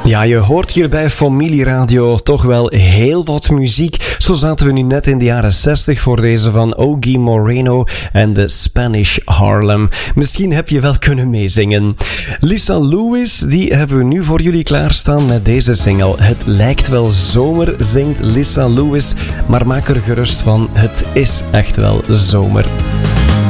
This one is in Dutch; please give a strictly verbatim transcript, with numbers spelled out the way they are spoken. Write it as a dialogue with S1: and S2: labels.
S1: Ja, je hoort hier bij Familieradio toch wel heel wat muziek. Zo zaten we nu net in de jaren zestig voor deze van Ogie Moreno en de Spanish Harlem. Misschien heb je wel kunnen meezingen. Lisa Lewis, die hebben we nu voor jullie klaarstaan met deze single. Het lijkt wel zomer, zingt Lisa Lewis, maar maak er gerust van, het is echt wel zomer.